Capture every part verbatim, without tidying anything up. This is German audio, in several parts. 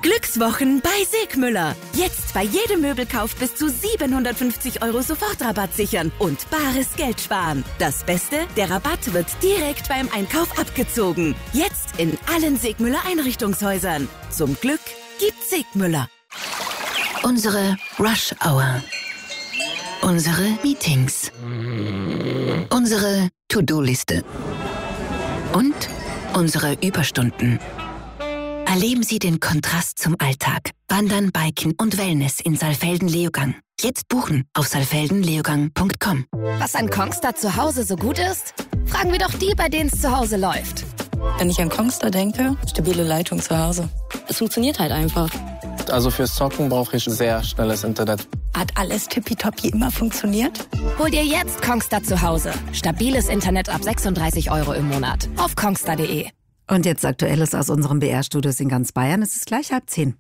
Glückswochen bei Segmüller. Jetzt bei jedem Möbelkauf bis zu siebenhundertfünfzig Euro Sofortrabatt sichern und bares Geld sparen. Das Beste, der Rabatt wird direkt beim Einkauf abgezogen. Jetzt in allen Segmüller Einrichtungshäusern. Zum Glück gibt Segmüller. Unsere Rush Hour. Unsere Meetings. Unsere To-Do-Liste. Und unsere Überstunden. Erleben Sie den Kontrast zum Alltag. Wandern, Biken und Wellness in Saalfelden-Leogang. Jetzt buchen auf saalfelden leogang punkt com. Was an Kongstar zu Hause so gut ist? Fragen wir doch die, bei denen es zu Hause läuft. Wenn ich an Kongstar denke, stabile Leitung zu Hause. Es funktioniert halt einfach. Also fürs Zocken brauche ich sehr schnelles Internet. Hat alles tippitoppi immer funktioniert? Hol dir jetzt Kongstar zu Hause. Stabiles Internet ab sechsunddreißig Euro im Monat. Auf kongstar punkt de. Und jetzt Aktuelles aus unserem B R-Studios in ganz Bayern. Es ist gleich halb zehn.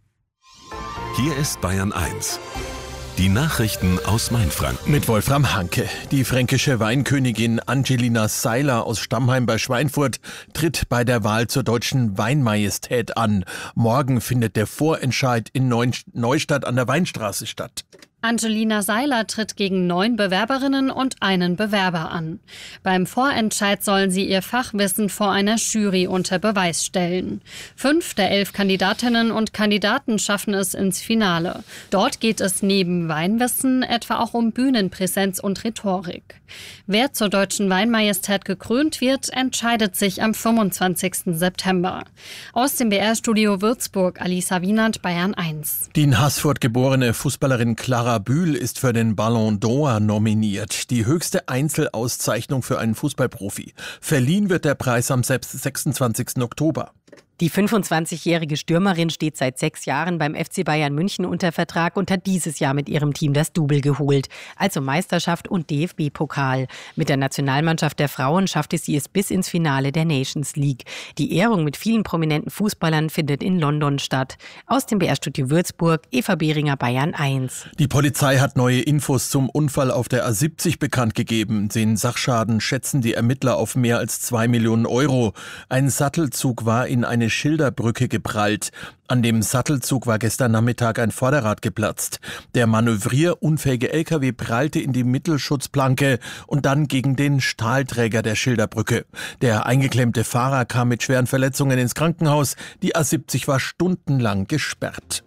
Hier ist Bayern eins. Die Nachrichten aus Mainfranken. Mit Wolfram Hanke. Die fränkische Weinkönigin Angelina Seiler aus Stammheim bei Schweinfurt tritt bei der Wahl zur deutschen Weinmajestät an. Morgen findet der Vorentscheid in Neustadt an der Weinstraße statt. Angelina Seiler tritt gegen neun Bewerberinnen und einen Bewerber an. Beim Vorentscheid sollen sie ihr Fachwissen vor einer Jury unter Beweis stellen. Fünf der elf Kandidatinnen und Kandidaten schaffen es ins Finale. Dort geht es neben Weinwissen etwa auch um Bühnenpräsenz und Rhetorik. Wer zur deutschen Weinmajestät gekrönt wird, entscheidet sich am fünfundzwanzigsten September. Aus dem B R-Studio Würzburg, Alisa Wienand, Bayern eins. Die in Haßfurt geborene Fußballerin Clara Bühl ist für den Ballon d'Or nominiert, die höchste Einzelauszeichnung für einen Fußballprofi. Verliehen wird der Preis am sechsundzwanzigsten Oktober. Die fünfundzwanzigjährige Stürmerin steht seit sechs Jahren beim F C Bayern München unter Vertrag und hat dieses Jahr mit ihrem Team das Double geholt, also Meisterschaft und D F B-Pokal. Mit der Nationalmannschaft der Frauen schaffte sie es bis ins Finale der Nations League. Die Ehrung mit vielen prominenten Fußballern findet in London statt. Aus dem B R-Studio Würzburg, Eva Behringer, Bayern eins. Die Polizei hat neue Infos zum Unfall auf der A siebzig bekannt gegeben. Den Sachschaden schätzen die Ermittler auf mehr als zwei Millionen Euro. Ein Sattelzug war in eine Schilderbrücke geprallt. An dem Sattelzug war gestern Nachmittag ein Vorderrad geplatzt. Der manövrierunfähige L K W prallte in die Mittelschutzplanke und dann gegen den Stahlträger der Schilderbrücke. Der eingeklemmte Fahrer kam mit schweren Verletzungen ins Krankenhaus. Die A siebzig war stundenlang gesperrt.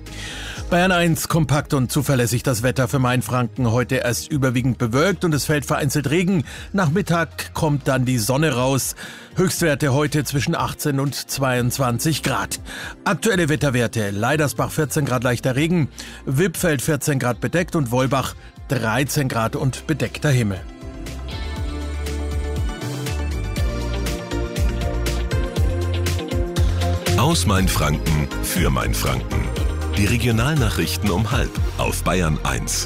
Bayern eins, kompakt und zuverlässig das Wetter für Mainfranken. Heute erst überwiegend bewölkt und es fällt vereinzelt Regen. Nach Mittag kommt dann die Sonne raus. Höchstwerte heute zwischen achtzehn und zweiundzwanzig Grad. Aktuelle Wetterwerte: Leidersbach vierzehn Grad leichter Regen, Wippfeld vierzehn Grad bedeckt und Wolbach dreizehn Grad und bedeckter Himmel. Aus Mainfranken für Mainfranken. Die Regionalnachrichten um halb auf Bayern eins.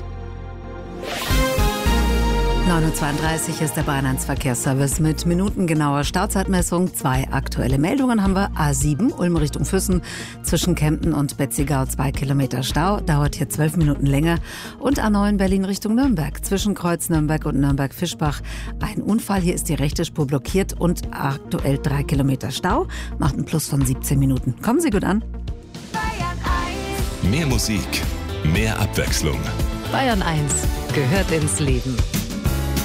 neun Uhr zweiunddreißig ist der Bayern eins Verkehrsservice mit minutengenauer Stauzeitmessung. Zwei aktuelle Meldungen haben wir. A sieben, Ulm Richtung Füssen, zwischen Kempten und Betzigau zwei Kilometer Stau, dauert hier zwölf Minuten länger. Und A neun, Berlin Richtung Nürnberg, zwischen Kreuz Nürnberg und Nürnberg-Fischbach. Ein Unfall, hier ist die rechte Spur blockiert und aktuell drei Kilometer Stau, macht einen Plus von siebzehn Minuten. Kommen Sie gut an. Mehr Musik, mehr Abwechslung. Bayern eins gehört ins Leben.